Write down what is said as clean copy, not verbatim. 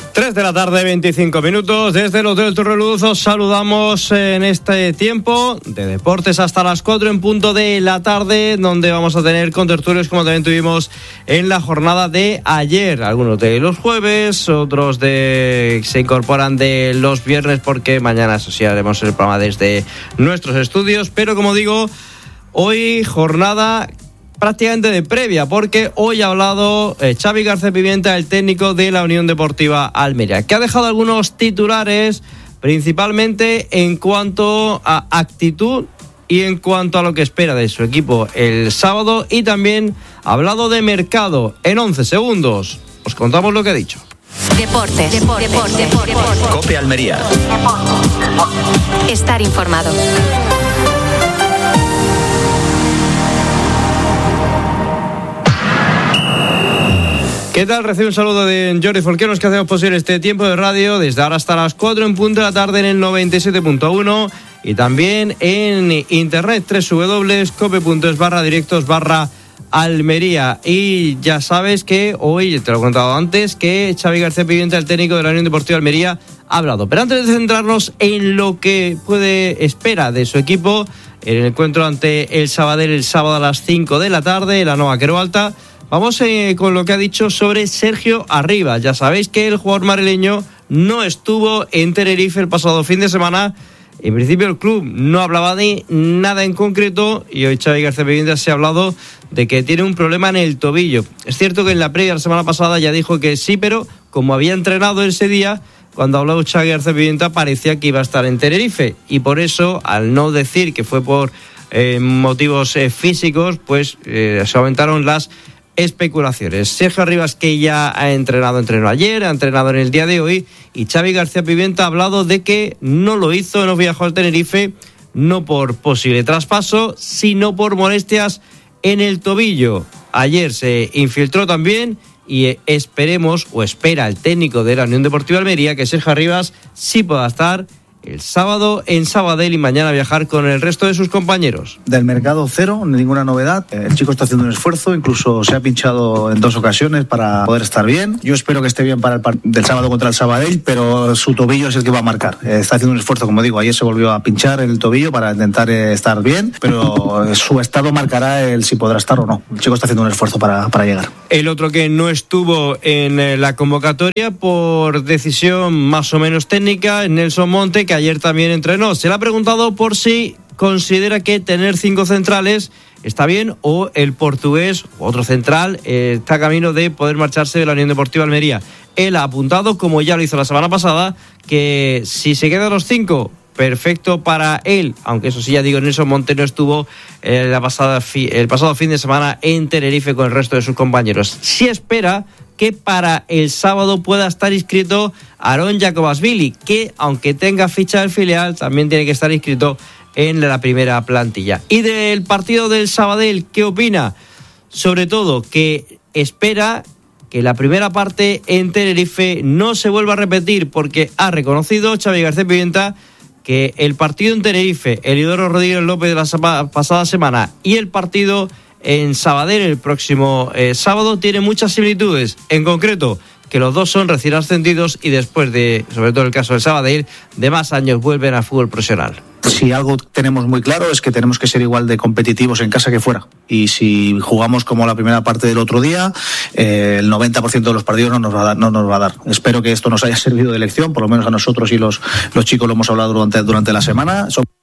3 de la tarde, 25 minutos. Desde el Hotel Torreluz os saludamos en este tiempo de deportes hasta las 4 en punto de la tarde, donde vamos a tener contertulios como también tuvimos en la jornada de ayer. Algunos de los jueves, otros se incorporan de los viernes, porque mañana, eso sí, haremos el programa desde nuestros estudios. Pero como digo, hoy jornada prácticamente de previa, porque hoy ha hablado Xavi García Pimienta, el técnico de la Unión Deportiva Almería, que ha dejado algunos titulares, principalmente en cuanto a actitud y en cuanto a lo que espera de su equipo el sábado, y también ha hablado de mercado. En 11 segundos os contamos lo que ha dicho. Deportes. COPE Almería. Estar informado. ¿Qué tal? Recibe un saludo de Jordi Folqueros, que hacemos posible este tiempo de radio desde ahora hasta las 4 en punto de la tarde en el 97.1 y también en internet www.cope.es/directos/Almería. Y ya sabes que hoy, te lo he contado antes, que Xavi García Pimienta, el técnico de la Unión Deportiva Almería, ha hablado. Pero antes de centrarnos en lo que espera de su equipo en el encuentro ante el Sabadell el sábado a las 5 de la tarde en la Nova Quero Alta, vamos con lo que ha dicho sobre Sergio Arribas. Ya sabéis que el jugador madrileño no estuvo en Tenerife el pasado fin de semana. En principio el club no hablaba de nada en concreto, y hoy Xavi García Pimienta se ha hablado de que tiene un problema en el tobillo. Es cierto que en la previa la semana pasada ya dijo que sí, pero como había entrenado ese día, cuando habló Xavi García Pimienta parecía que iba a estar en Tenerife, y por eso, al no decir que fue por motivos físicos, pues se aumentaron las especulaciones. Sergio Arribas, que ya entrenó ayer, ha entrenado en el día de hoy, y Xavi García Pimienta ha hablado de que no lo hizo, no viajó al Tenerife, no por posible traspaso, sino por molestias en el tobillo. Ayer se infiltró también, y espera el técnico de la Unión Deportiva Almería que Sergio Arribas sí pueda estar el sábado en Sabadell y mañana viajar con el resto de sus compañeros. Del mercado cero, ninguna novedad. El chico está haciendo un esfuerzo, incluso se ha pinchado en 2 ocasiones para poder estar bien. Yo espero que esté bien para el partido del sábado contra el Sabadell, pero su tobillo es el que va a marcar. Está haciendo un esfuerzo, como digo, ayer se volvió a pinchar en el tobillo para intentar estar bien, pero su estado marcará el si podrá estar o no. El chico está haciendo un esfuerzo para llegar. El otro que no estuvo en la convocatoria por decisión más o menos técnica es Nelson Monte, que ayer también entrenó. Se le ha preguntado por si considera que tener 5 centrales está bien, o el portugués, otro central, está a camino de poder marcharse de la Unión Deportiva Almería. Él ha apuntado, como ya lo hizo la semana pasada, que si se quedan los 5, perfecto para él, aunque eso sí, ya digo, Nelson Monte no estuvo el pasado fin de semana en Tenerife con el resto de sus compañeros. Sí espera que para el sábado pueda estar inscrito Aarón Jacobasvili, que aunque tenga ficha del filial, también tiene que estar inscrito en la primera plantilla. Y del partido del Sabadell, ¿qué opina? Sobre todo que espera que la primera parte en Tenerife no se vuelva a repetir, porque ha reconocido Xavi García Pimienta que el partido en Tenerife, Eliodoro Rodríguez López de la pasada semana, y el partido en Sabadell el próximo sábado tiene muchas similitudes. En concreto, que los dos son recién ascendidos y después de, sobre todo el caso del Sabadell, de más años vuelven al fútbol profesional. Si algo tenemos muy claro es que tenemos que ser igual de competitivos en casa que fuera. Y si jugamos como la primera parte del otro día, el 90% de los partidos no nos va a dar. Espero que esto nos haya servido de lección, por lo menos a nosotros y los chicos lo hemos hablado durante la semana.